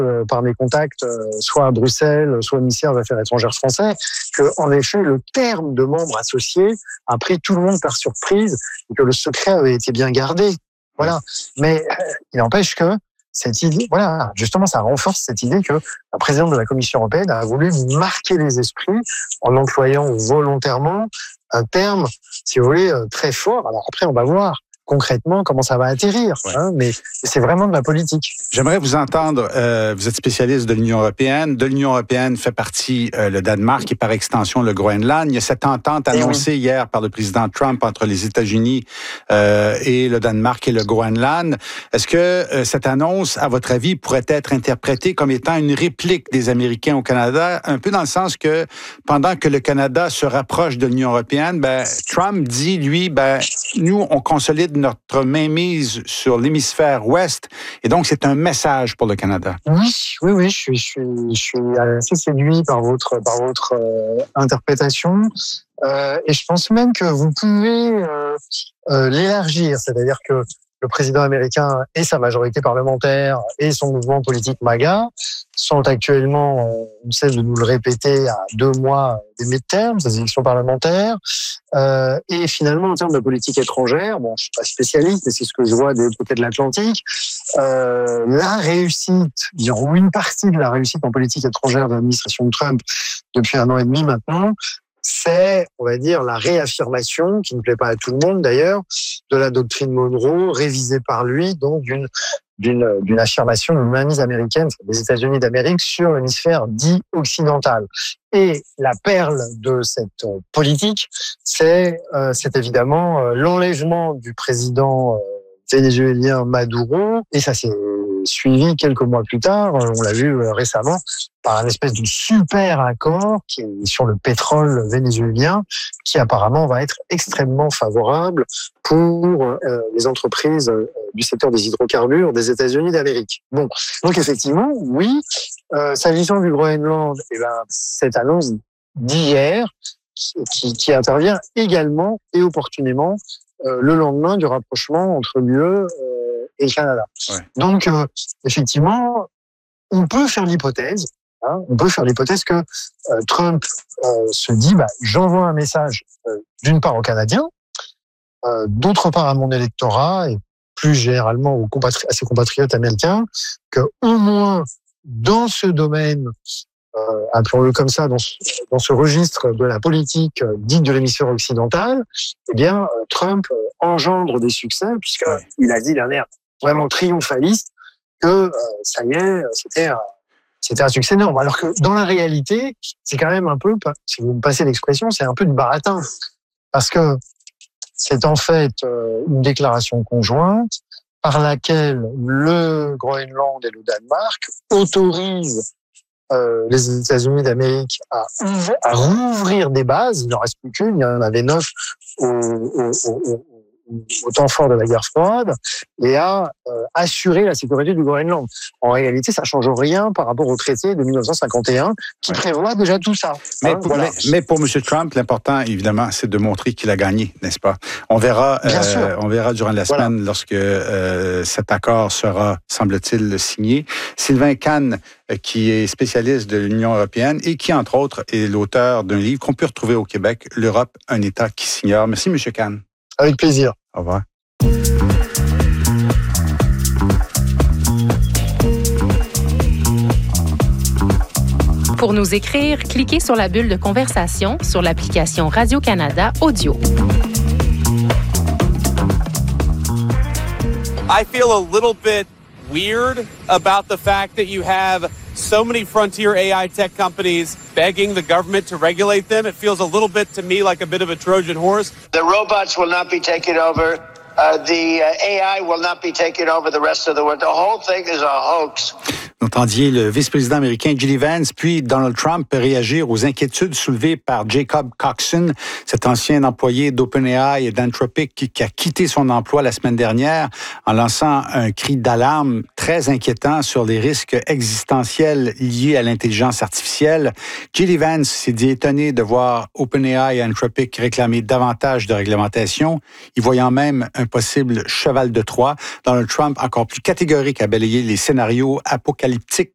par mes contacts, soit à Bruxelles, soit au ministère des Affaires étrangères français, que en effet le terme de membre associé a pris tout le monde par surprise et que le secret avait été bien gardé. Voilà. Mais il n'empêche que cette idée, voilà, justement, ça renforce cette idée que la présidente de la Commission européenne a voulu marquer les esprits en employant volontairement un terme, si vous voulez, très fort. Alors après, on va voir concrètement comment ça va atterrir, mais c'est vraiment de la politique. J'aimerais vous entendre, vous êtes spécialiste de l'Union européenne. De l'Union européenne fait partie le Danemark et par extension le Groenland. Il y a cette entente annoncée hier par le président Trump entre les États-Unis et le Danemark et le Groenland. Est-ce que cette annonce, à votre avis, pourrait être interprétée comme étant une réplique des Américains au Canada, un peu dans le sens que pendant que le Canada se rapproche de l'Union européenne, Trump dit, lui, nous, on consolide notre mainmise sur l'hémisphère ouest, et donc c'est un message pour le Canada. Oui, je suis assez séduit par votre interprétation, et je pense même que vous pouvez l'élargir, c'est-à-dire que le président américain et sa majorité parlementaire et son mouvement politique MAGA sont actuellement, on sait de nous le répéter, à 2 mois des midterms, des élections parlementaires. Et finalement, en termes de politique étrangère, bon, je suis pas spécialiste, mais c'est ce que je vois des côtés de l'Atlantique, la réussite, ou une partie de la réussite en politique étrangère de l'administration de Trump depuis 1 an et demi maintenant, c'est, on va dire, la réaffirmation, qui ne plaît pas à tout le monde d'ailleurs, de la doctrine Monroe, révisée par lui, donc d'une affirmation d'une mainmise américaine des États-Unis d'Amérique sur l'hémisphère dit occidental. Et la perle de cette politique, c'est évidemment l'enlèvement du président vénézuélien Maduro, et ça s'est suivi quelques mois plus tard, on l'a vu récemment, par un espèce de super accord qui est sur le pétrole vénézuélien, qui apparemment va être extrêmement favorable pour les entreprises du secteur des hydrocarbures des États-Unis d'Amérique. Bon, donc effectivement, oui, s'agissant du Groenland, cette annonce d'hier qui intervient également et opportunément le lendemain du rapprochement entre l'UE et le Canada. Donc, effectivement, on peut faire l'hypothèse que Trump se dit, j'envoie un message d'une part aux Canadiens, d'autre part à mon électorat et plus généralement à ses compatriotes américains, que au moins dans ce domaine, appelons-le comme ça, dans ce registre de la politique dite de l'hémisphère occidental, Trump engendre des succès, puisqu'il a dit d'un air vraiment triomphaliste que ça y est, c'était un succès énorme. Alors que dans la réalité, c'est quand même un peu, si vous me passez l'expression, c'est un peu du baratin. Parce que c'est en fait une déclaration conjointe par laquelle le Groenland et le Danemark autorisent les États-Unis d'Amérique à rouvrir des bases. Il n'en reste plus qu'une, il y en avait 9 au temps fort de la guerre froide, et à assurer la sécurité du Groenland. En réalité, ça ne change rien par rapport au traité de 1951 qui prévoit déjà tout ça. Mais pour M. Trump, l'important, évidemment, c'est de montrer qu'il a gagné, n'est-ce pas? On verra durant la semaine lorsque cet accord sera, semble-t-il, signé. Sylvain Cane, qui est spécialiste de l'Union européenne et qui, entre autres, est l'auteur d'un livre qu'on peut retrouver au Québec, L'Europe, un État qui s'ignore. Merci, M. Cane. Avec plaisir. Au revoir. Pour nous écrire, cliquez sur la bulle de conversation sur l'application Radio-Canada Audio. I feel a little bit weird about the fact that you have so many frontier AI tech companies begging the government to regulate them. It feels a little bit to me like a bit of a Trojan horse. The robots will not be taking over. The AI will not be taking over the rest of the world. The whole thing is a hoax. Vous entendiez le vice-président américain J.D. Vance, puis Donald Trump réagir aux inquiétudes soulevées par Jacob Coxon, cet ancien employé d'OpenAI et d'Anthropic qui a quitté son emploi la semaine dernière en lançant un cri d'alarme très inquiétant sur les risques existentiels liés à l'intelligence artificielle. J.D. Vance s'est dit étonné de voir OpenAI et Anthropic réclamer davantage de réglementation, y voyant même un possible cheval de Troie. Donald Trump, encore plus catégorique, a balayé les scénarios apocalyptiques